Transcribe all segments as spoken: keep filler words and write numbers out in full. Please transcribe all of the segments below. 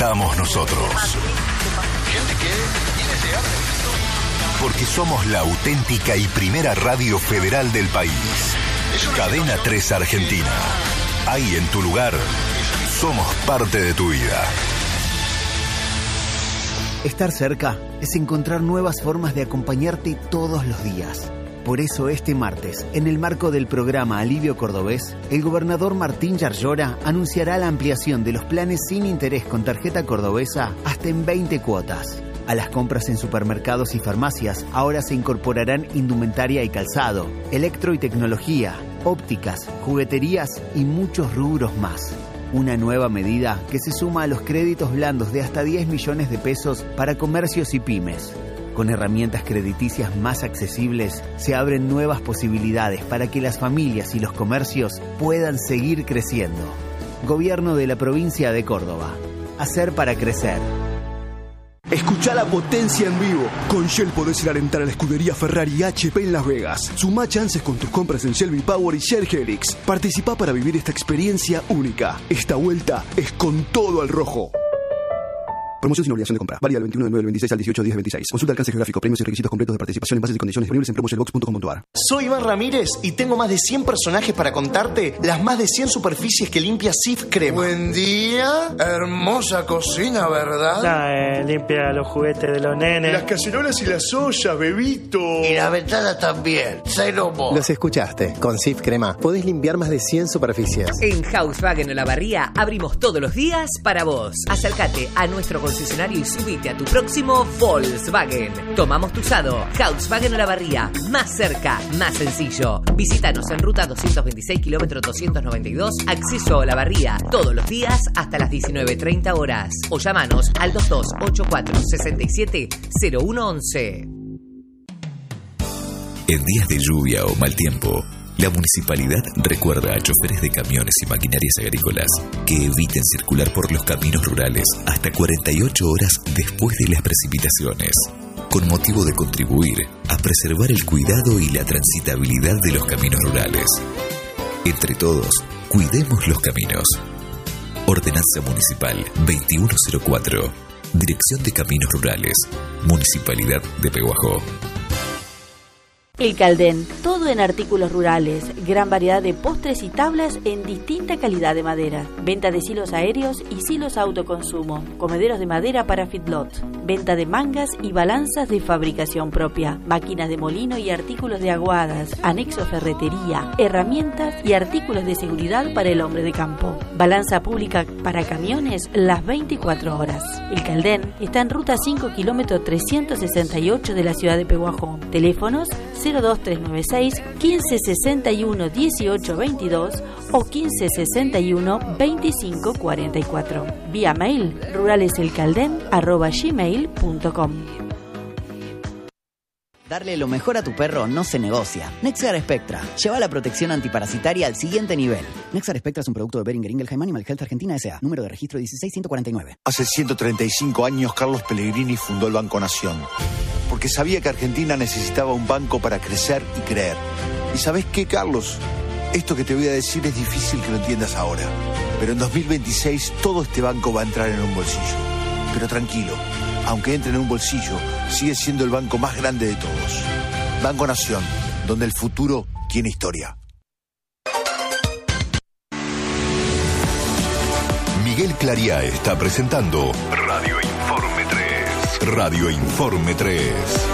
estamos nosotros. Porque somos la auténtica y primera radio federal del país. Cadena tres Argentina. Ahí en tu lugar, somos parte de tu vida. Estar cerca es encontrar nuevas formas de acompañarte todos los días. Por eso este martes, en el marco del programa Alivio Cordobés, el gobernador Martín Yarlora anunciará la ampliación de los planes sin interés con tarjeta cordobesa hasta en veinte cuotas. A las compras en supermercados y farmacias ahora se incorporarán indumentaria y calzado, electro y tecnología, ópticas, jugueterías y muchos rubros más. Una nueva medida que se suma a los créditos blandos de hasta diez millones de pesos para comercios y pymes. Con herramientas crediticias más accesibles, se abren nuevas posibilidades para que las familias y los comercios puedan seguir creciendo. Gobierno de la provincia de Córdoba. Hacer para crecer. Escuchá la potencia en vivo. Con Shell podés ir a alentar a la escudería Ferrari H P en Las Vegas. Sumá chances con tus compras en Shell V-Power y Shell Helix. Participá para vivir esta experiencia única. Esta vuelta es con todo al rojo. Promoción sin obligación de compra. Válida del veintiuno de nueve del veintiséis al dieciocho de diez del veintiséis. Consulta alcance geográfico, premios y requisitos completos de participación en bases y condiciones disponibles en promo shell box punto com punto a r. Soy Iván Ramírez y tengo más de cien personajes para contarte las más de cien superficies que limpia Cif Crema. Buen día. Hermosa cocina, ¿verdad? Ya, eh, limpia los juguetes de los nenes. Las cacerolas y las ollas, bebito. Y la ventana también. Ceromo. Los escuchaste. Con Cif Crema podés limpiar más de cien superficies. En Volkswagen Olavarría abrimos todos los días para vos. Acércate a nuestro concesionario y subí a tu próximo Volkswagen. Tomamos tu usado. Volkswagen Olavarría. Más cerca, más sencillo. Visítanos en ruta doscientos veintiséis, kilómetro doscientos noventa y dos, acceso a Olavarría. Todos los días hasta las diecinueve treinta horas. O llamanos al dos dos ocho cuatro seis siete cero uno once. En días de lluvia o mal tiempo, la municipalidad recuerda a choferes de camiones y maquinarias agrícolas que eviten circular por los caminos rurales hasta cuarenta y ocho horas después de las precipitaciones, con motivo de contribuir a preservar el cuidado y la transitabilidad de los caminos rurales. Entre todos, cuidemos los caminos. Ordenanza Municipal veintiuno cero cuatro. Dirección de Caminos Rurales. Municipalidad de Pehuajó. El Caldén, todo en artículos rurales, gran variedad de postres y tablas en distinta calidad de madera, venta de silos aéreos y silos autoconsumo, comederos de madera para feedlot, venta de mangas y balanzas de fabricación propia, máquinas de molino y artículos de aguadas, anexo ferretería, herramientas y artículos de seguridad para el hombre de campo, balanza pública para camiones las veinticuatro horas. El Caldén está en ruta cinco, kilómetro trescientos sesenta y ocho de la ciudad de Pehuajó. Teléfonos cero dos tres nueve seis, quince sesenta y uno, dieciocho veintidós o quince sesenta y uno, veinticinco cuarenta y cuatro. Vía mail ruraleselcalden arroba gmail punto com. Darle lo mejor a tu perro no se negocia. Nexar Spectra. Lleva la protección antiparasitaria al siguiente nivel. Nexar Spectra es un producto de Boehringer Ingelheim Animal Health Argentina S A. Número de registro dieciséis ciento cuarenta y nueve. Hace ciento treinta y cinco años Carlos Pellegrini fundó el Banco Nación. Porque sabía que Argentina necesitaba un banco para crecer y creer. ¿Y sabés qué, Carlos? Esto que te voy a decir es difícil que lo entiendas ahora. Pero en dos mil veintiséis todo este banco va a entrar en un bolsillo. Pero tranquilo. Aunque entre en un bolsillo, sigue siendo el banco más grande de todos. Banco Nación, donde el futuro tiene historia. Miguel Clariá está presentando Radio Informe tres. Radio Informe tres.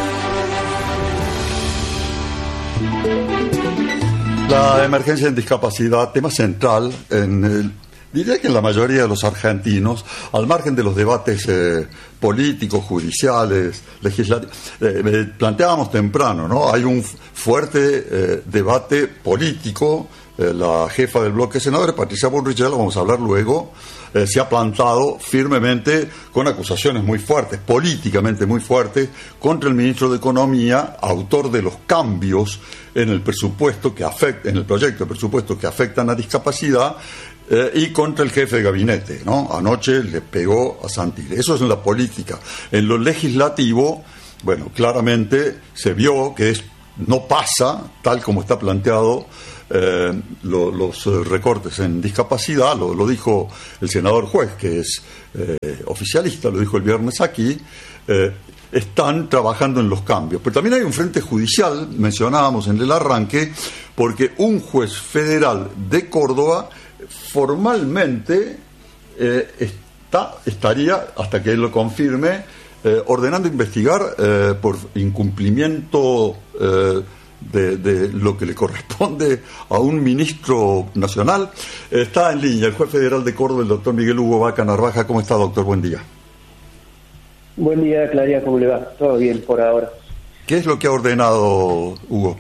La emergencia en discapacidad, tema central en el... Diría que en la mayoría de los argentinos, al margen de los debates eh, políticos, judiciales, legislativos, eh, eh, planteábamos temprano, ¿no? Hay un fuerte eh, debate político. Eh, la jefa del bloque de senadores, Patricia Bullrich, ya lo vamos a hablar luego, eh, se ha plantado firmemente con acusaciones muy fuertes, políticamente muy fuertes, contra el ministro de Economía, autor de los cambios en el presupuesto que afecta, en el proyecto de presupuesto que afectan a discapacidad. Eh, y contra el jefe de gabinete, ¿no? Anoche le pegó a Santilli. Eso es en la política. En lo legislativo, bueno, claramente se vio que es, no pasa, tal como está planteado eh, lo, los recortes en discapacidad, lo, lo dijo el senador Juez, que es eh, oficialista, lo dijo el viernes aquí, eh, están trabajando en los cambios. Pero también hay un frente judicial, mencionábamos en el arranque, porque un juez federal de Córdoba formalmente eh, está, estaría, hasta que él lo confirme, eh, ordenando investigar eh, por incumplimiento eh, de, de lo que le corresponde a un ministro nacional. Eh, está en línea el juez federal de Córdoba, el doctor Miguel Hugo Vaca Narvaja. ¿Cómo está, doctor? Buen día. Buen día, Claria, ¿cómo le va? Todo bien por ahora. ¿Qué es lo que ha ordenado Hugo?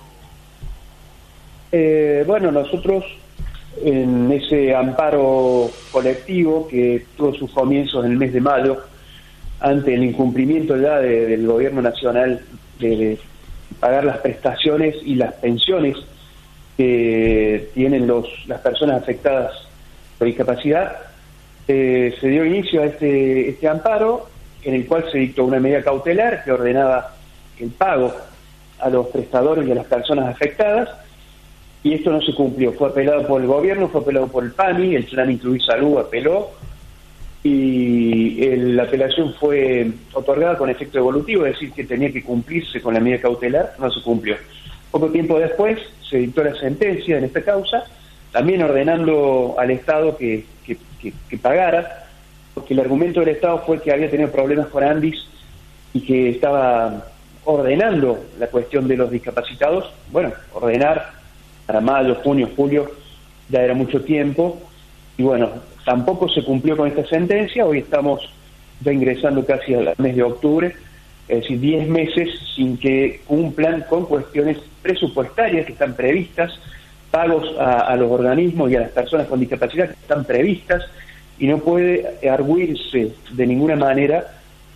Eh, bueno, nosotros en ese amparo colectivo que tuvo sus comienzos en el mes de mayo, ante el incumplimiento ya de, del gobierno nacional de, de pagar las prestaciones y las pensiones que tienen los, las personas afectadas por discapacidad, eh, se dio inicio a este, este amparo, en el cual se dictó una medida cautelar que ordenaba el pago a los prestadores y a las personas afectadas, y esto no se cumplió. Fue apelado por el gobierno, fue apelado por el P A M I, el Plan Incluir Salud apeló, y el, la apelación fue otorgada con efecto evolutivo, es decir, que tenía que cumplirse con la medida cautelar, no se cumplió. Poco tiempo después se dictó la sentencia en esta causa, también ordenando al Estado que, que, que, que pagara, porque el argumento del Estado fue que había tenido problemas con Andis y que estaba ordenando la cuestión de los discapacitados. Bueno, ordenar para mayo, junio, julio, ya era mucho tiempo, y bueno, tampoco se cumplió con esta sentencia. Hoy estamos ya ingresando casi al mes de octubre, es decir, diez meses sin que cumplan con cuestiones presupuestarias que están previstas, pagos a, a los organismos y a las personas con discapacidad que están previstas, y no puede arguirse de ninguna manera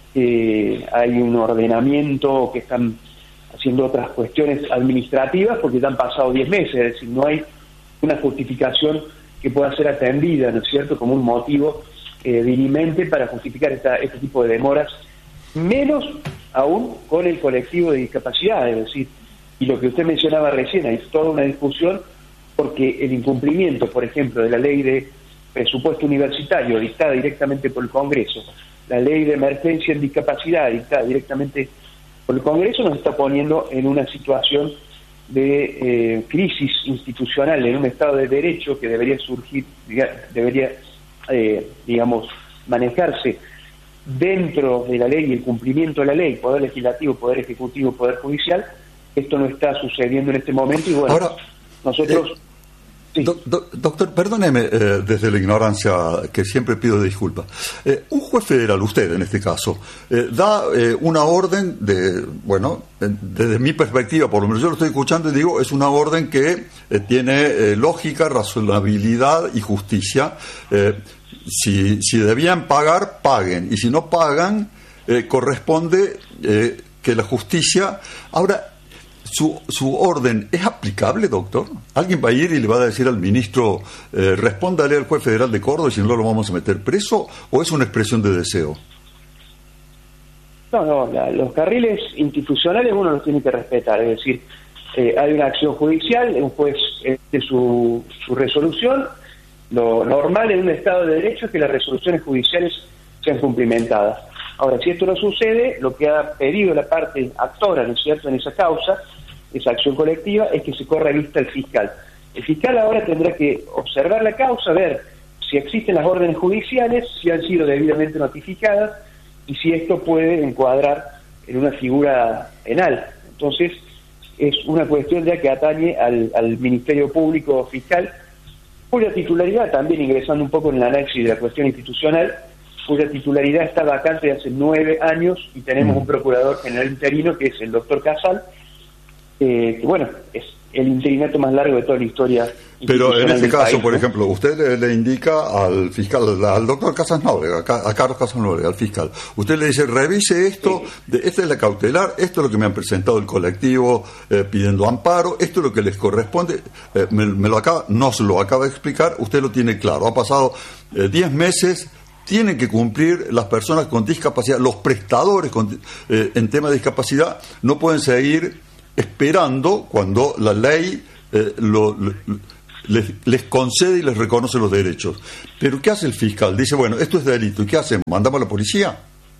que hay un ordenamiento, que están haciendo otras cuestiones administrativas, porque ya han pasado diez meses, es decir, no hay una justificación que pueda ser atendida, ¿no es cierto?, como un motivo eh, dirimente para justificar esta, este tipo de demoras, menos aún con el colectivo de discapacidad, es decir, y lo que usted mencionaba recién, hay toda una discusión porque el incumplimiento, por ejemplo, de la ley de presupuesto universitario dictada directamente por el Congreso, la ley de emergencia en discapacidad dictada directamente por el Congreso, nos está poniendo en una situación de eh, crisis institucional, en un Estado de Derecho que debería surgir, debería, eh, digamos, manejarse dentro de la ley y el cumplimiento de la ley, Poder Legislativo, Poder Ejecutivo, Poder Judicial. Esto no está sucediendo en este momento, y bueno, Ahora, nosotros... Eh... Sí. Do, do, doctor, perdóneme eh, desde la ignorancia, que siempre pido disculpas. Eh, un juez federal, usted en este caso, eh, da eh, una orden de, bueno, eh, desde mi perspectiva, por lo menos yo lo estoy escuchando y digo, es una orden que eh, tiene eh, lógica, razonabilidad y justicia. Eh, si, si debían pagar, paguen, y si no pagan, eh, corresponde eh, que la justicia... Ahora, Su, ¿Su orden es aplicable, doctor? ¿Alguien va a ir y le va a decir al ministro, eh, respóndale al juez federal de Córdoba y si no lo vamos a meter preso, o es una expresión de deseo? No, no, la, los carriles institucionales uno los tiene que respetar, es decir, eh, hay una acción judicial, un juez este, su, su resolución, lo normal en un Estado de Derecho es que las resoluciones judiciales sean cumplimentadas. Ahora, si esto no sucede, lo que ha pedido la parte actora, ¿no es cierto?, en esa causa, esa acción colectiva, es que se corra vista al fiscal. El fiscal ahora tendrá que observar la causa, ver si existen las órdenes judiciales, si han sido debidamente notificadas y si esto puede encuadrar en una figura penal. Entonces, es una cuestión ya que atañe al, al Ministerio Público Fiscal, cuya titularidad, también ingresando un poco en el análisis de la cuestión institucional, cuya titularidad está vacante hace nueve años y tenemos un procurador general interino que es el doctor Casal, eh, que bueno, es el interinato más largo de toda la historia. Pero en este caso, país, por ¿no? ejemplo, usted le, le indica al fiscal, al doctor Casas Nóbrega, a Carlos Casas Nóbrega, al fiscal, usted le dice, revise esto, sí. de, esta es la cautelar, esto es lo que me han presentado el colectivo eh, pidiendo amparo, esto es lo que les corresponde, eh, me, me lo acaba, nos lo acaba de explicar, usted lo tiene claro, ha pasado eh, diez meses, tienen que cumplir las personas con discapacidad, los prestadores con, eh, en tema de discapacidad no pueden seguir esperando cuando la ley eh, lo, lo, les, les concede y les reconoce los derechos. Pero ¿qué hace el fiscal? Dice, bueno, esto es delito, ¿y qué hacemos? ¿Mandamos a la policía?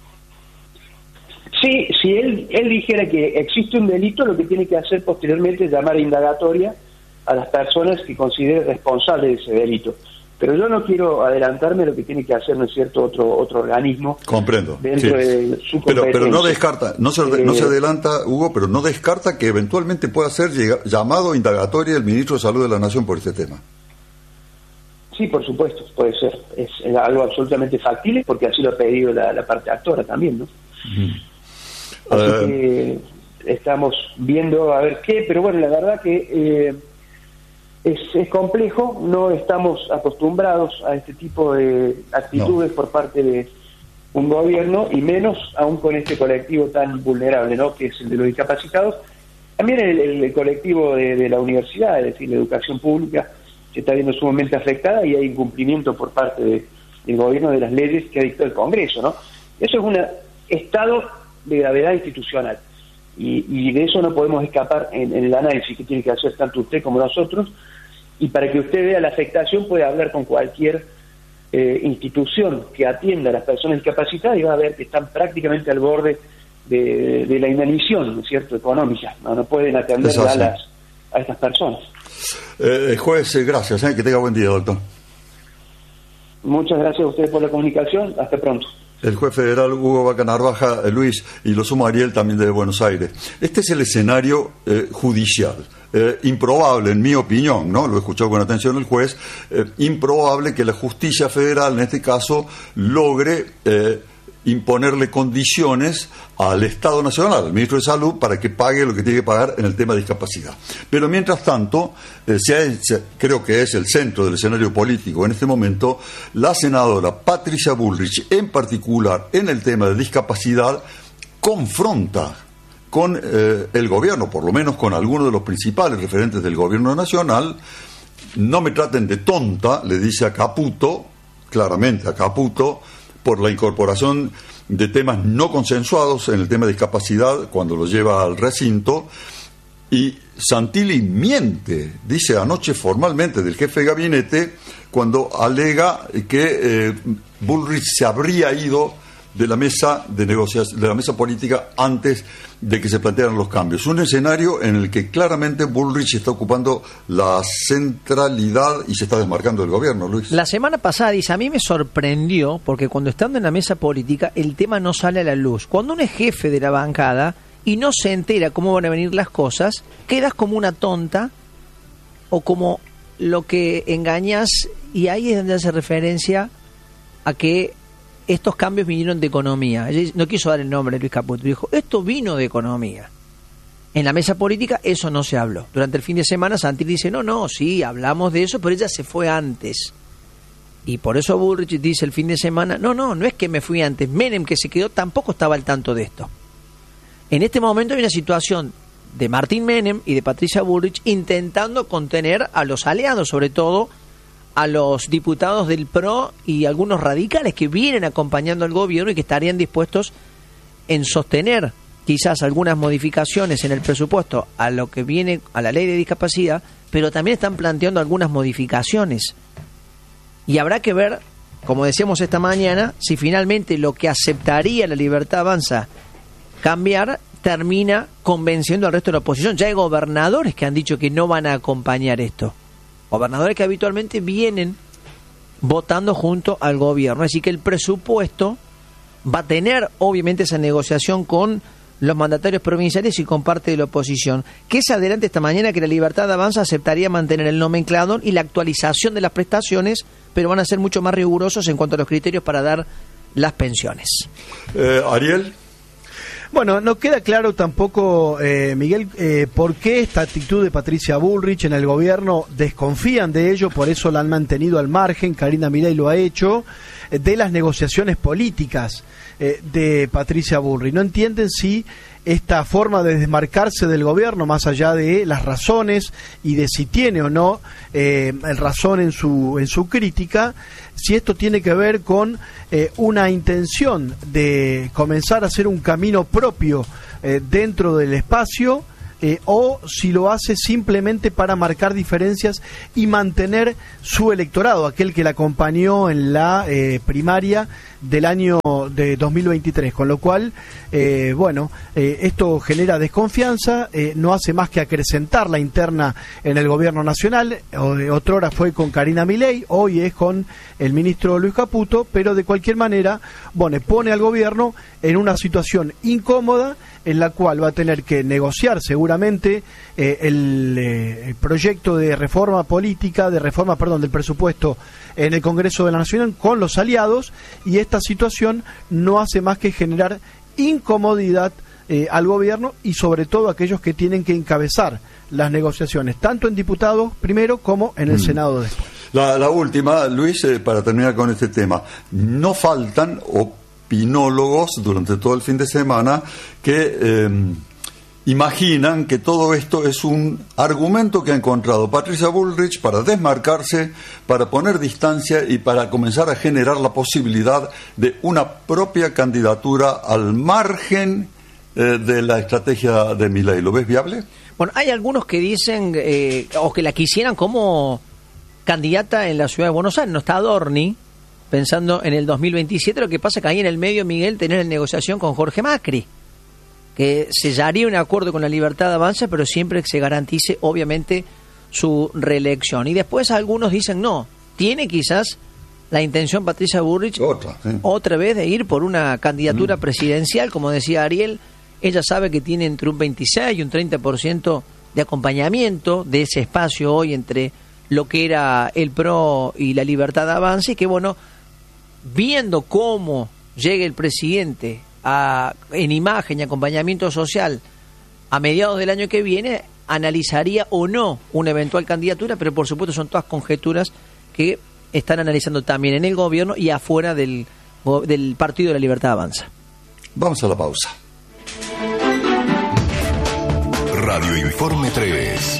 Sí, si él, él dijera que existe un delito, lo que tiene que hacer posteriormente es llamar a indagatoria a las personas que considere responsables de ese delito. Pero yo no quiero adelantarme a lo que tiene que hacer, ¿no es cierto?, otro otro organismo. Comprendo. Dentro sí. de su pero, competencia. pero no descarta, no se, eh, no se adelanta, Hugo, pero no descarta que eventualmente pueda ser llega, llamado a indagatoria el ministro de Salud de la Nación por este tema. Sí, por supuesto, puede ser. Es algo absolutamente factible porque así lo ha pedido la, la parte actora también, ¿no? Uh-huh. Así uh, que estamos viendo a ver qué, pero bueno, la verdad que eh, es, es complejo, no estamos acostumbrados a este tipo de actitudes no. por parte de un gobierno, y menos aún con este colectivo tan vulnerable, ¿no?, que es el de los discapacitados. También el, el colectivo de, de la universidad, es decir, la educación pública, se está viendo sumamente afectada y hay incumplimiento por parte de, del gobierno de las leyes que ha dictado el Congreso, ¿no? Eso es un estado de gravedad institucional y, y de eso no podemos escapar en, en el análisis que tiene que hacer tanto usted como nosotros, y para que usted vea la afectación puede hablar con cualquier eh, institución que atienda a las personas discapacitadas y va a ver que están prácticamente al borde de, de la inanición, ¿no es cierto?, económica, no, no pueden atender a, las, a estas personas. Eh, juez, gracias, ¿eh? Que tenga buen día, doctor. Muchas gracias a ustedes por la comunicación, hasta pronto. El juez federal Hugo Vaca Narvaja, eh, Luis, y lo sumo Ariel también de Buenos Aires. Este es el escenario eh, judicial. Eh, improbable, en mi opinión, ¿no? Lo he escuchado con atención el juez, eh, improbable que la justicia federal, en este caso, logre eh, imponerle condiciones al Estado Nacional, al Ministro de Salud, para que pague lo que tiene que pagar en el tema de discapacidad. Pero mientras tanto, eh, se ha, se, creo que es el centro del escenario político en este momento, la senadora Patricia Bullrich, en particular en el tema de discapacidad, confronta con eh, el gobierno, por lo menos con algunos de los principales referentes del gobierno nacional. No me traten de tonta, le dice a Caputo, claramente a Caputo, por la incorporación de temas no consensuados en el tema de discapacidad cuando lo lleva al recinto. Y Santilli miente, dice anoche formalmente del jefe de gabinete, cuando alega que eh, Bullrich se habría ido de la mesa de negociación, de la mesa política antes de que se plantearan los cambios. Un escenario en el que claramente Bullrich está ocupando la centralidad y se está desmarcando del gobierno, Luis. La semana pasada, dice, a mí me sorprendió porque cuando estando en la mesa política el tema no sale a la luz. Cuando uno es jefe de la bancada y no se entera cómo van a venir las cosas, quedas como una tonta o como lo que engañas, y ahí es donde hace referencia a que estos cambios vinieron de economía. No quiso dar el nombre, Luis Caputo, dijo, esto vino de economía. En la mesa política eso no se habló. Durante el fin de semana Santilli dice, no, no, sí, hablamos de eso, pero ella se fue antes. Y por eso Bullrich dice el fin de semana, no, no, no es que me fui antes, Menem, que se quedó, tampoco estaba al tanto de esto. En este momento hay una situación de Martín Menem y de Patricia Bullrich intentando contener a los aliados, sobre todo a los diputados del P R O y algunos radicales que vienen acompañando al gobierno y que estarían dispuestos en sostener quizás algunas modificaciones en el presupuesto a lo que viene a la ley de discapacidad, pero también están planteando algunas modificaciones. Y habrá que ver, como decíamos esta mañana, si finalmente lo que aceptaría la Libertad Avanza cambiar termina convenciendo al resto de la oposición. Ya hay gobernadores que han dicho que no van a acompañar esto. Gobernadores que habitualmente vienen votando junto al gobierno. Así que el presupuesto va a tener obviamente esa negociación con los mandatarios provinciales y con parte de la oposición. Que se adelante esta mañana que la Libertad Avanza aceptaría mantener el nomenclador y la actualización de las prestaciones, pero van a ser mucho más rigurosos en cuanto a los criterios para dar las pensiones. Eh, Ariel. Bueno, no queda claro tampoco, eh, Miguel, eh, por qué esta actitud de Patricia Bullrich en el gobierno. Desconfían de ello, por eso la han mantenido al margen, Karina Milei lo ha hecho, eh, de las negociaciones políticas eh, de Patricia Bullrich. No entienden si esta forma de desmarcarse del gobierno, más allá de las razones y de si tiene o no eh, razón en su, en su crítica, si esto tiene que ver con eh, una intención de comenzar a hacer un camino propio eh, dentro del espacio eh, o si lo hace simplemente para marcar diferencias y mantener su electorado, aquel que la acompañó en la eh, primaria del año de dos mil veintitrés, con lo cual, eh, bueno, eh, esto genera desconfianza, eh, no hace más que acrecentar la interna en el gobierno nacional. Otrora fue con Karina Milei, hoy es con el ministro Luis Caputo, pero de cualquier manera, bueno, pone al gobierno en una situación incómoda en la cual va a tener que negociar seguramente eh, el, eh, el proyecto de reforma política, de reforma, perdón, del presupuesto en el Congreso de la Nación con los aliados, y esta situación no hace más que generar incomodidad eh, al gobierno y sobre todo a aquellos que tienen que encabezar las negociaciones, tanto en diputados primero como en el mm. Senado después. La, la última, Luis, eh, para terminar con este tema, no faltan opinólogos durante todo el fin de semana que eh, imaginan que todo esto es un argumento que ha encontrado Patricia Bullrich para desmarcarse, para poner distancia y para comenzar a generar la posibilidad de una propia candidatura al margen eh, de la estrategia de Milei. ¿Lo ves viable? Bueno, hay algunos que dicen eh, o que la quisieran como candidata en la ciudad de Buenos Aires. No está Adorni, pensando en el dos mil veintisiete. Lo que pasa es que ahí en el medio, Miguel, tener en negociación con Jorge Macri, que sellaría un acuerdo con la Libertad Avanza, pero siempre que se garantice, obviamente, su reelección. Y después algunos dicen, no, tiene quizás la intención Patricia Bullrich otra, sí. otra vez de ir por una candidatura mm. presidencial, como decía Ariel. Ella sabe que tiene entre un veintiséis y un treinta por ciento de acompañamiento de ese espacio hoy entre lo que era el P R O y la Libertad Avanza, y que, bueno, viendo cómo llega el presidente a, en imagen y acompañamiento social a mediados del año que viene, analizaría o no una eventual candidatura, pero por supuesto son todas conjeturas que están analizando también en el gobierno y afuera del, del Partido de la Libertad Avanza. Vamos a la pausa. Radio Informe tres.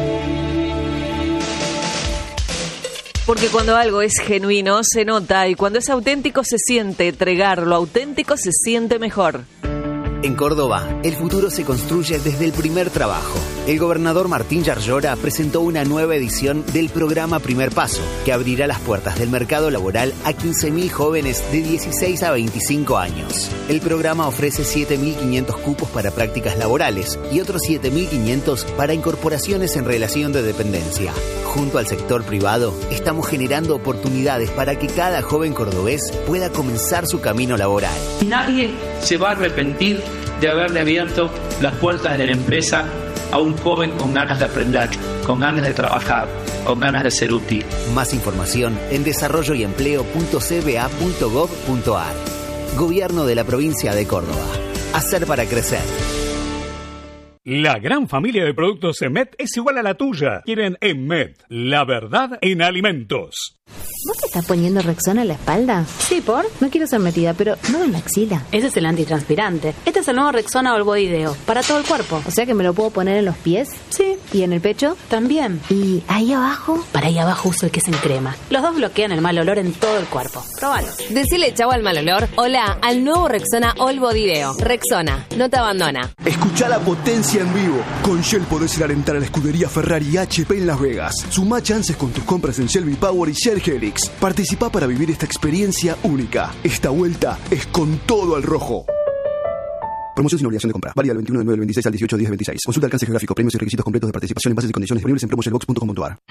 Porque cuando algo es genuino se nota, y cuando es auténtico se siente. Entregar lo auténtico se siente mejor. En Córdoba, el futuro se construye desde el primer trabajo. El gobernador Martín Yarlora presentó una nueva edición del programa Primer Paso, que abrirá las puertas del mercado laboral a quince mil jóvenes de dieciséis a veinticinco años. El programa ofrece siete mil quinientos cupos para prácticas laborales y otros siete mil quinientos para incorporaciones en relación de dependencia. Junto al sector privado, estamos generando oportunidades para que cada joven cordobés pueda comenzar su camino laboral. Nadie se va a arrepentir de haberle abierto las puertas de la empresa a un joven con ganas de aprender, con ganas de trabajar, con ganas de ser útil. Más información en desarrollo y empleo punto c b a punto gov punto a r. Gobierno de la provincia de Córdoba. Hacer para crecer. La gran familia de productos Emet es igual a la tuya. Quieren Emet, la verdad en alimentos. ¿Vos te estás poniendo Rexona en la espalda? Sí, ¿por? No quiero ser metida, pero no en la axila. Ese es el antitranspirante. Este es el nuevo Rexona All Body Deo, para todo el cuerpo. O sea que me lo puedo poner en los pies. Sí. ¿Y en el pecho? También. ¿Y ahí abajo? Para ahí abajo uso el que es en crema. Los dos bloquean el mal olor en todo el cuerpo. Próbalo. Decile chau al mal olor. Hola al nuevo Rexona All Body Deo. Rexona, no te abandona. Escuchá la potencia en vivo. Con Shell podés ir a alentar a la escudería Ferrari y H P en Las Vegas. Sumá chances con tus compras en Shell V-Power y Shell Helix. Participá para vivir esta experiencia única. Esta vuelta es con todo al rojo. Promoción sin obligación de compra. Válida del veintiuno de nueve del veintiséis al dieciocho de diez del veintiséis. Consulta alcance geográfico, premios y requisitos completos de participación en bases y condiciones disponibles en promo shell box punto com punto a r.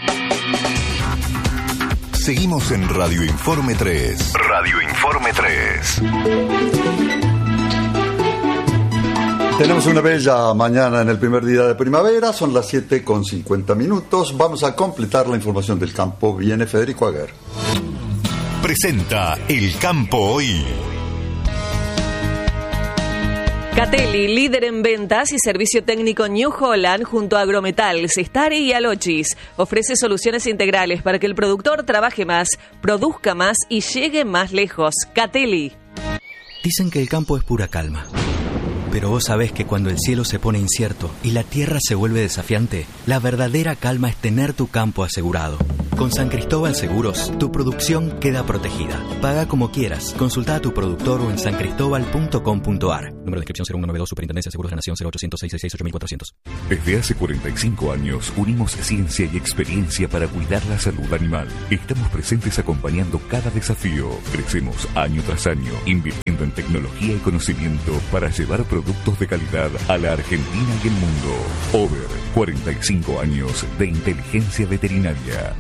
Seguimos en Radio Informe tres. Radio Informe tres. Tenemos una bella mañana en el primer día de primavera, son las siete con cincuenta minutos. Vamos a completar la información del campo. Viene Federico Aguer. Presenta El Campo Hoy. Catelli, líder en ventas y servicio técnico New Holland junto a Agrometal, Cestari y Alochis, ofrece soluciones integrales para que el productor trabaje más, produzca más y llegue más lejos. Catelli. Dicen que el campo es pura calma. Pero vos sabés que cuando el cielo se pone incierto y la tierra se vuelve desafiante, la verdadera calma es tener tu campo asegurado. Con San Cristóbal Seguros, tu producción queda protegida. Paga como quieras. Consulta a tu productor o en san cristobal punto com punto a r. Número de inscripción cero uno noventa y dos, Superintendencia de Seguros de la Nación, cero ochocientos, seiscientos sesenta y seis, ocho mil cuatrocientos. Desde hace cuarenta y cinco años unimos ciencia y experiencia para cuidar la salud animal. Estamos presentes acompañando cada desafío. Crecemos año tras año, invirtiendo en tecnología y conocimiento para llevar productos de calidad a la Argentina y el mundo. Over, cuarenta y cinco años de inteligencia veterinaria.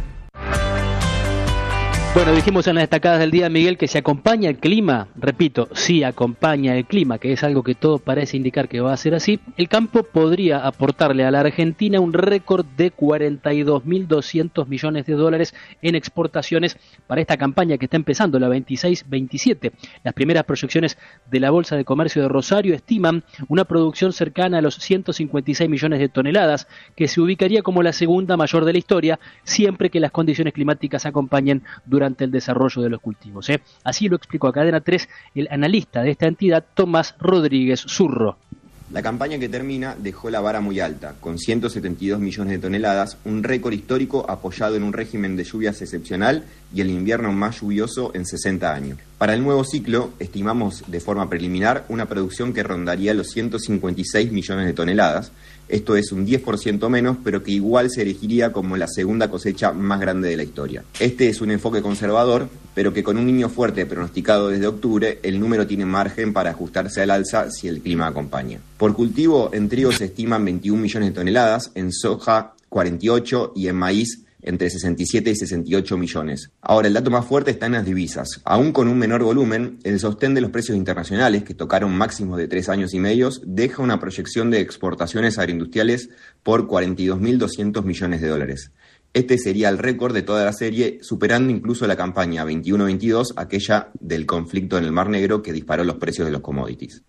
Bueno, dijimos en las destacadas del día, Miguel, que se acompaña el clima, repito, sí acompaña el clima, que es algo que todo parece indicar que va a ser así. El campo podría aportarle a la Argentina un récord de cuarenta y dos mil doscientos millones de dólares en exportaciones para esta campaña que está empezando, la veintiséis veintisiete. Las primeras proyecciones de la Bolsa de Comercio de Rosario estiman una producción cercana a los ciento cincuenta y seis millones de toneladas, que se ubicaría como la segunda mayor de la historia, siempre que las condiciones climáticas acompañen durante durante el desarrollo de los cultivos. ¿eh? Así lo explicó a Cadena tres el analista de esta entidad, Tomás Rodríguez Zurro. La campaña que termina dejó la vara muy alta, con ciento setenta y dos millones de toneladas, un récord histórico apoyado en un régimen de lluvias excepcional y el invierno más lluvioso en sesenta años. Para el nuevo ciclo, estimamos de forma preliminar una producción que rondaría los ciento cincuenta y seis millones de toneladas. Esto es un diez por ciento menos, pero que igual se elegiría como la segunda cosecha más grande de la historia. Este es un enfoque conservador, pero que con un niño fuerte pronosticado desde octubre, el número tiene margen para ajustarse al alza si el clima acompaña. Por cultivo, en trigo se estiman veintiún millones de toneladas, en soja cuarenta y ocho y en maíz entre sesenta y siete y sesenta y ocho millones. Ahora, el dato más fuerte está en las divisas. Aún con un menor volumen, el sostén de los precios internacionales, que tocaron máximos de tres años y medio, deja una proyección de exportaciones agroindustriales por cuarenta y dos mil doscientos millones de dólares. Este sería el récord de toda la serie, superando incluso la campaña veintiuno veintidós, aquella del conflicto en el Mar Negro que disparó los precios de los commodities.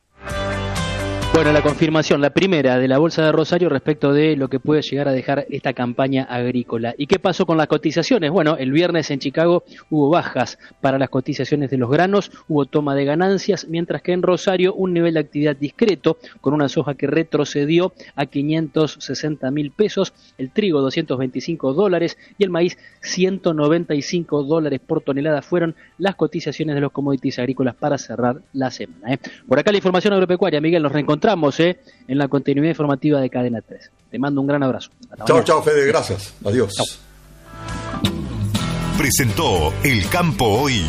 Bueno, la confirmación, la primera de la Bolsa de Rosario respecto de lo que puede llegar a dejar esta campaña agrícola. ¿Y qué pasó con las cotizaciones? Bueno, el viernes en Chicago hubo bajas para las cotizaciones de los granos, hubo toma de ganancias, mientras que en Rosario un nivel de actividad discreto, con una soja que retrocedió a quinientos sesenta mil pesos, el trigo doscientos veinticinco dólares y el maíz ciento noventa y cinco dólares por tonelada fueron las cotizaciones de los commodities agrícolas para cerrar la semana. ¿eh? Por acá la información agropecuaria. Miguel, nos reencontramos. Encontramos eh, en la continuidad informativa de Cadena tres. Te mando un gran abrazo. Chao, chao, Fede, gracias. Adiós. Chao. Presentó El Campo Hoy.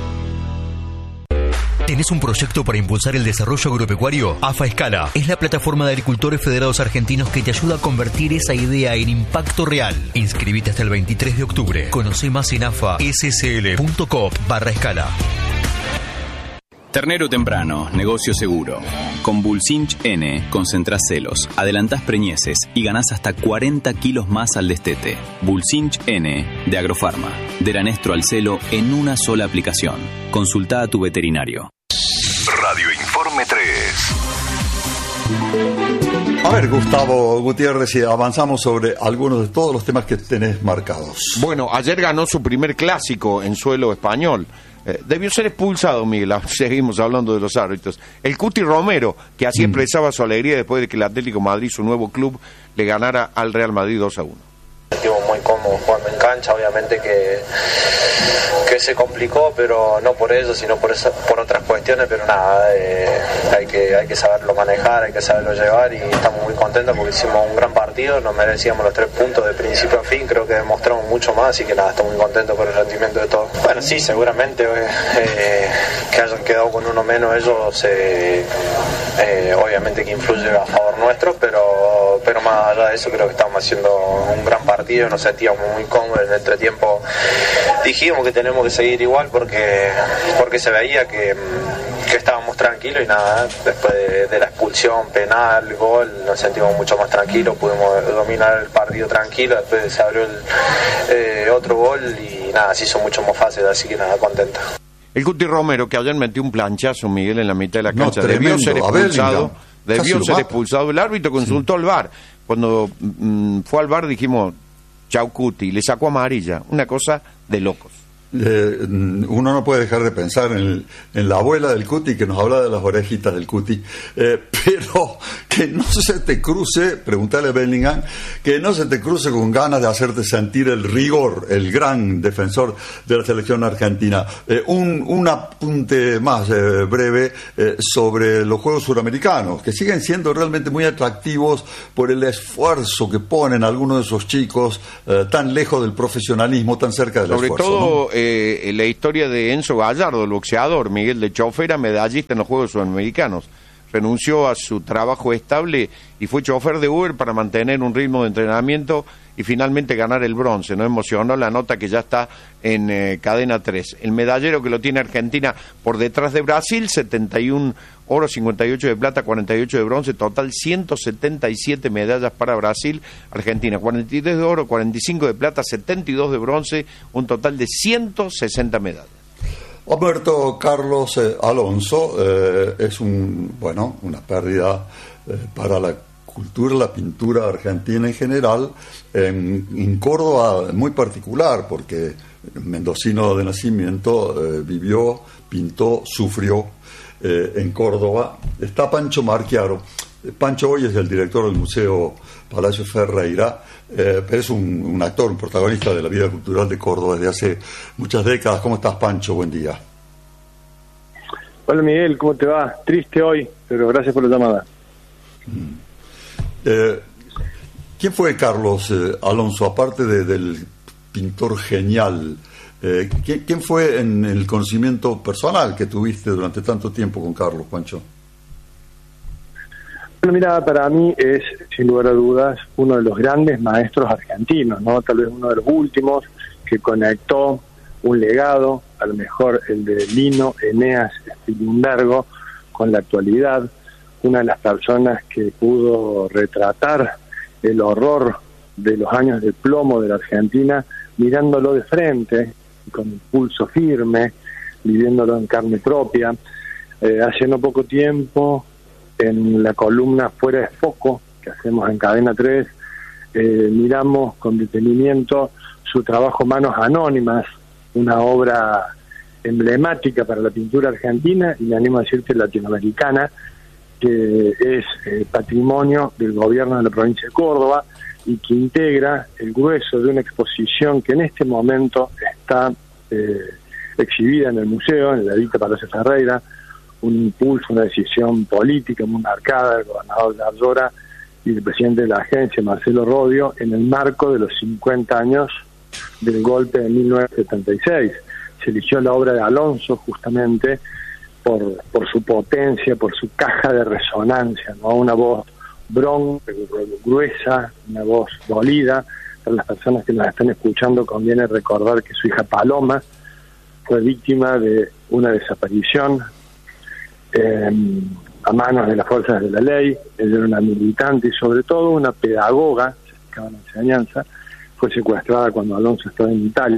¿Tenés un proyecto para impulsar el desarrollo agropecuario? AFA Escala es la plataforma de agricultores federados argentinos que te ayuda a convertir esa idea en impacto real. Inscribite hasta el veintitrés de octubre. Conoce más en afa s s l punto com barra escala. Ternero temprano, negocio seguro. Con Bulsinch N concentrás celos, adelantás preñeces y ganás hasta cuarenta kilos más al destete. Bulsinch N de Agrofarma. De la Nestro al celo en una sola aplicación. Consulta a tu veterinario. Radio Informe tres. A ver, Gustavo Gutiérrez, si avanzamos sobre algunos de todos los temas que tenés marcados. Bueno, ayer ganó su primer clásico en suelo español. Eh, debió ser expulsado, Miguel. Seguimos hablando de los árbitros. El Cuti Romero, que así mm. expresaba su alegría después de que el Atlético de Madrid, su nuevo club, le ganara al Real Madrid dos a uno. Estuvo muy cómodo jugando en cancha, obviamente que, que se complicó, pero no por eso, sino por esa, por otras cuestiones, pero nada, eh, hay que hay que saberlo manejar, hay que saberlo llevar y estamos muy contentos porque hicimos un gran partido, nos merecíamos los tres puntos de principio a fin, creo que demostramos mucho más, así que nada, estoy muy contento por el rendimiento de todos. Bueno, sí, seguramente eh, que hayan quedado con uno menos ellos, eh, eh, obviamente que influye a favor nuestro, pero, pero más allá de eso creo que estamos haciendo un gran partido, nos sentíamos muy cómodos en el entretiempo. Dijimos que tenemos que seguir igual porque porque se veía que, que estábamos tranquilos y nada, después de, de la expulsión, penal, gol, nos sentimos mucho más tranquilos, pudimos dominar el partido tranquilo, después se abrió el, eh, otro gol y nada, se hizo mucho más fácil, así que nada, contento. El Cuti Romero, que ayer metió un planchazo, Miguel, en la mitad de la cancha, no, debió ser expulsado, debió ser mata. expulsado, el árbitro consultó sí. al V A R, cuando mm, fue al V A R dijimos chau Cuti, le sacó amarilla, una cosa de locos. eh, uno no puede dejar de pensar en, el, en la abuela del Cuti que nos habla de las orejitas del Cuti, eh, pero que no se te cruce, preguntale a Bellingham, que no se te cruce con ganas de hacerte sentir el rigor, el gran defensor de la selección argentina. Eh, un, un apunte más eh, breve eh, sobre los Juegos Suramericanos, que siguen siendo realmente muy atractivos por el esfuerzo que ponen algunos de esos chicos eh, tan lejos del profesionalismo, tan cerca del Sobre esfuerzo. Sobre todo, ¿no? eh, la historia de Enzo Gallardo, el boxeador, Miguel de chofer a medallista en los Juegos Sudamericanos. Renunció a su trabajo estable y fue chofer de Uber para mantener un ritmo de entrenamiento y finalmente ganar el bronce. Nos emocionó la nota que ya está en eh, Cadena tres. El medallero que lo tiene Argentina por detrás de Brasil, setenta y uno oro, cincuenta y ocho de plata, cuarenta y ocho de bronce, total ciento setenta y siete medallas para Brasil. Argentina, cuarenta y tres de oro, cuarenta y cinco de plata, setenta y dos de bronce, un total de ciento sesenta medallas. Alberto Carlos eh, Alonso eh, es un bueno una pérdida eh, para la cultura, la pintura argentina en general, en, en Córdoba muy particular, porque mendocino de nacimiento, eh, vivió, pintó, sufrió eh, en Córdoba. Está Pancho Marchiaro. Pancho hoy es el director del Museo Palacio Ferreira, eh, pero es un, un actor, un protagonista de la vida cultural de Córdoba desde hace muchas décadas. ¿Cómo estás, Pancho? Buen día. Hola, Miguel, ¿cómo te va? Triste hoy, pero gracias por la llamada. Mm. Eh, ¿Quién fue Carlos eh, Alonso, aparte de, del pintor genial? Eh, ¿quién, ¿Quién fue en el conocimiento personal que tuviste durante tanto tiempo con Carlos, Pancho? Bueno, mira, para mí es, sin lugar a dudas, uno de los grandes maestros argentinos, ¿no? Tal vez uno de los últimos que conectó un legado, a lo mejor el de Lino Eneas Spilimbergo, con la actualidad. Una de las personas que pudo retratar el horror de los años de plomo de la Argentina, mirándolo de frente, con un pulso firme, viviéndolo en carne propia. Eh, hace no poco tiempo, en la columna Fuera de Foco, que hacemos en Cadena tres, eh, miramos con detenimiento su trabajo Manos Anónimas, una obra emblemática para la pintura argentina y me animo a decirte latinoamericana, que es eh, patrimonio del gobierno de la provincia de Córdoba y que integra el grueso de una exposición que en este momento está eh, exhibida en el museo, en la Edita Palacio Ferreira, un impulso, una decisión política muy marcada del gobernador Garllora y del presidente de la agencia, Marcelo Rodio, en el marco de los cincuenta años del golpe de mil novecientos setenta y seis. Se eligió la obra de Alonso justamente por, por su potencia, por su caja de resonancia, ¿no? Una voz bronca, gruesa, una voz dolida. Para las personas que nos están escuchando conviene recordar que su hija Paloma fue víctima de una desaparición eh, a manos de las fuerzas de la ley. Ella era una militante y sobre todo una pedagoga, se dedicaba a la enseñanza. Fue secuestrada cuando Alonso estaba en Italia.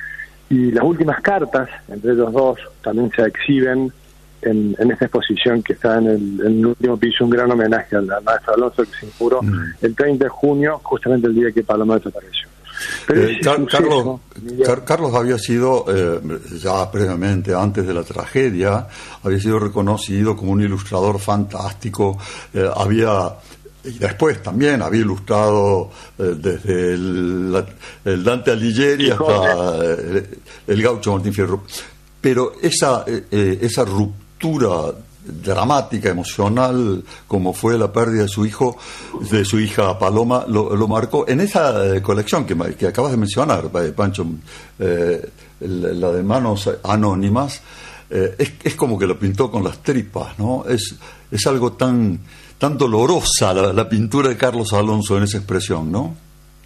Y las últimas cartas entre ellos dos también se exhiben en, en esta exposición que está en el, en el último piso, un gran homenaje al maestro Alonso que se inauguró mm. el treinta de junio, justamente el día que Paloma desapareció. Pero eh, Car suceso, Carlos, Car Carlos había sido, eh, ya previamente, antes de la tragedia, había sido reconocido como un ilustrador fantástico, eh, había... Y después también había ilustrado eh, desde el, la, el Dante Alighieri hasta el, el Gaucho Martín Fierro. Pero esa, eh, esa ruptura dramática, emocional, como fue la pérdida de su hijo, de su hija Paloma, lo, lo marcó en esa eh, colección que, que acabas de mencionar, Pancho, eh, la de Manos Anónimas. Eh, es, es como que lo pintó con las tripas, ¿no? Es, es algo tan... tan dolorosa la, la pintura de Carlos Alonso en esa expresión, ¿no?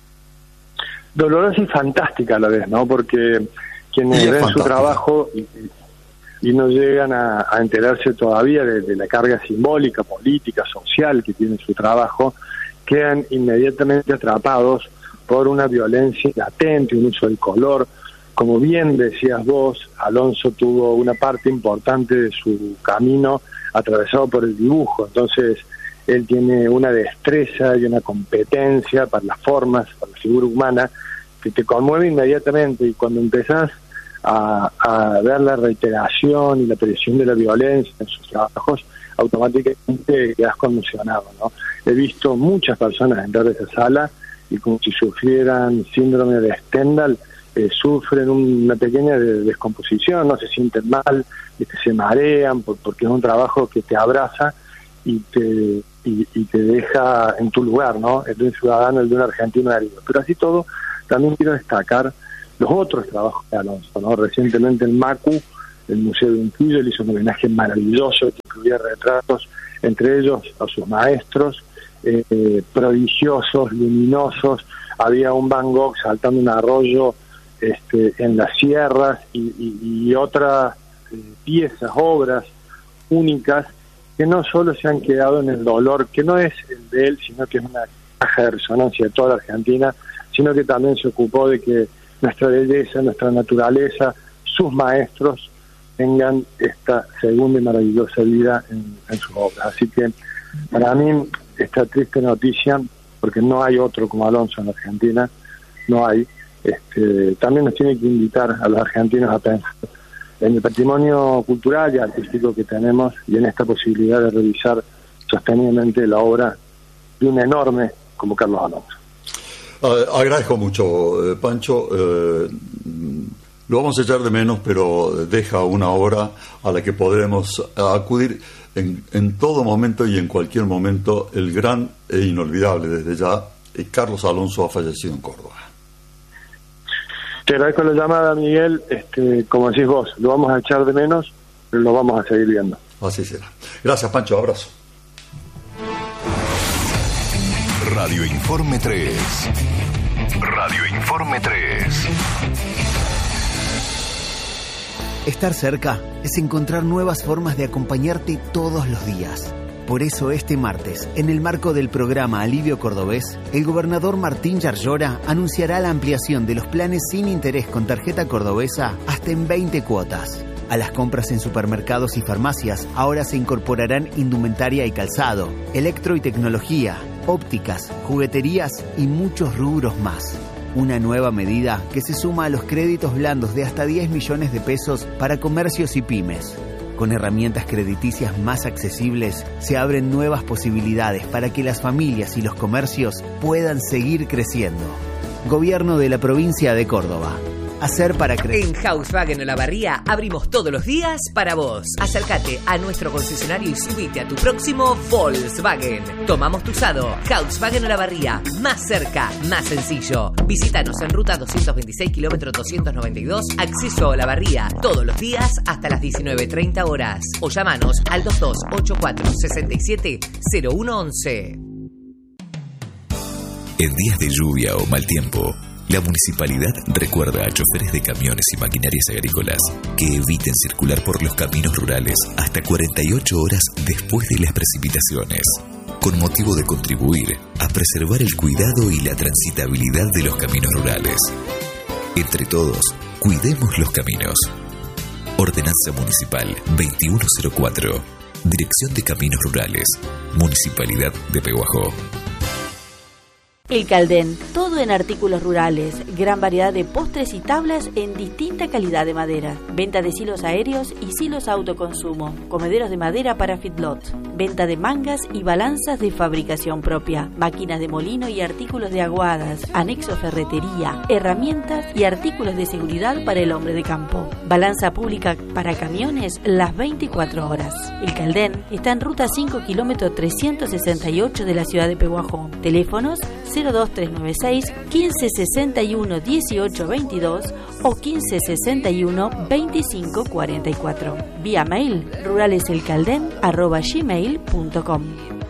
Dolorosa y fantástica a la vez, ¿no? Porque quienes ven su trabajo y, y no llegan a, a enterarse todavía de, de la carga simbólica, política, social que tiene su trabajo, quedan inmediatamente atrapados por una violencia latente, un uso del color. Como bien decías vos, Alonso tuvo una parte importante de su camino atravesado por el dibujo, entonces él tiene una destreza y una competencia para las formas, para la figura humana, que te conmueve inmediatamente, y cuando empezás a, a ver la reiteración y la presión de la violencia en sus trabajos, automáticamente quedas conmocionado, ¿no? He visto muchas personas entrar a esa sala y como si sufrieran síndrome de Stendhal, eh, sufren una pequeña de, descomposición, no se sienten mal, que se marean, por, porque es un trabajo que te abraza y te, y, y te deja en tu lugar, ¿no? El de un ciudadano, el de un argentino herido. Pero así todo, también quiero destacar los otros trabajos de Alonso, ¿no? Recientemente el MACU, el Museo de Unquillo, le hizo un homenaje maravilloso que incluía retratos, entre ellos a sus maestros, eh, eh, prodigiosos, luminosos. Había un Van Gogh saltando un arroyo este, en las sierras y, y, y otras eh, piezas, obras únicas que no solo se han quedado en el dolor, que no es el de él, sino que es una caja de resonancia de toda la Argentina, sino que también se ocupó de que nuestra belleza, nuestra naturaleza, sus maestros tengan esta segunda y maravillosa vida en, en sus obras. Así que para mí esta triste noticia, porque no hay otro como Alonso en la Argentina, no hay, este, también nos tiene que invitar a los argentinos a pensar en el patrimonio cultural y artístico que tenemos y en esta posibilidad de revisar sostenidamente la obra de un enorme como Carlos Alonso. Uh, agradezco mucho, eh, Pancho. Eh, lo vamos a echar de menos, pero deja una obra a la que podremos acudir en, en todo momento y en cualquier momento. El gran e inolvidable desde ya, eh, Carlos Alonso ha fallecido en Córdoba. Te agradezco la llamada, Miguel. Este, como decís vos, lo vamos a echar de menos, pero lo vamos a seguir viendo. Así será. Gracias, Pancho. Abrazo. Radio Informe tres. Radio Informe tres. Estar cerca es encontrar nuevas formas de acompañarte todos los días. Por eso este martes, en el marco del programa Alivio Cordobés, el gobernador Martín Yarlora anunciará la ampliación de los planes sin interés con tarjeta cordobesa hasta en veinte cuotas. A las compras en supermercados y farmacias ahora se incorporarán indumentaria y calzado, electro y tecnología, ópticas, jugueterías y muchos rubros más. Una nueva medida que se suma a los créditos blandos de hasta diez millones de pesos para comercios y pymes. Con herramientas crediticias más accesibles, se abren nuevas posibilidades para que las familias y los comercios puedan seguir creciendo. Gobierno de la provincia de Córdoba. Hacer para crecer. En Volkswagen Olavarría abrimos todos los días para vos. Acércate a nuestro concesionario y subite a tu próximo Volkswagen. Tomamos tu usado. Volkswagen Olavarría. Más cerca, más sencillo. Visítanos en ruta doscientos veintiséis, kilómetro doscientos noventa y dos, acceso a Olavarría. Todos los días hasta las diecinueve treinta horas. O llamanos al dos dos ocho cuatro seis siete cero uno once. En días de lluvia o mal tiempo, la municipalidad recuerda a choferes de camiones y maquinarias agrícolas que eviten circular por los caminos rurales hasta cuarenta y ocho horas después de las precipitaciones, con motivo de contribuir a preservar el cuidado y la transitabilidad de los caminos rurales. Entre todos, cuidemos los caminos. Ordenanza Municipal veintiuno cero cuatro. Dirección de Caminos Rurales. Municipalidad de Pehuajó. El Caldén, todo en artículos rurales, gran variedad de postres y tablas en distinta calidad de madera, venta de silos aéreos y silos a autoconsumo, comederos de madera para feedlot, venta de mangas y balanzas de fabricación propia, máquinas de molino y artículos de aguadas, anexo ferretería, herramientas y artículos de seguridad para el hombre de campo, balanza pública para camiones las veinticuatro horas. El Caldén está en ruta cinco, kilómetro trescientos sesenta y ocho de la ciudad de Pehuajó. Teléfonos cero dos tres nueve seis, quince sesenta y uno, dieciocho veintidós o quince sesenta y uno, veinticinco cuarenta y cuatro. Vía mail ruraleselcaldén arroba gmail punto com.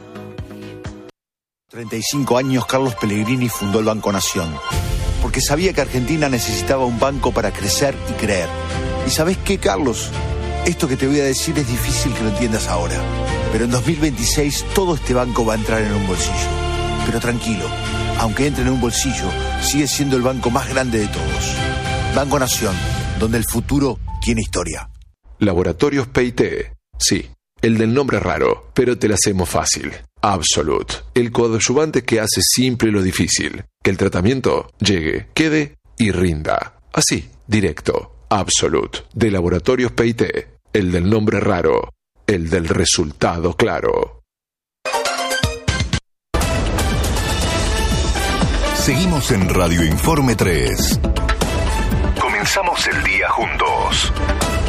treinta y cinco años Carlos Pellegrini fundó el Banco Nación, porque sabía que Argentina necesitaba un banco para crecer y creer. ¿Y sabés qué, Carlos? Esto que te voy a decir es difícil que lo entiendas ahora, pero en dos mil veintiséis todo este banco va a entrar en un bolsillo. Pero tranquilo, aunque entre en un bolsillo, sigue siendo el banco más grande de todos. Banco Nación, donde el futuro tiene historia. Laboratorios P I T. Sí, el del nombre raro, pero te lo hacemos fácil. Absolute, el coadyuvante que hace simple lo difícil. Que el tratamiento llegue, quede y rinda. Así, directo. Absolut, de Laboratorios P I T, el del nombre raro, el del resultado claro. Seguimos en Radio Informe tres. Comenzamos el día juntos.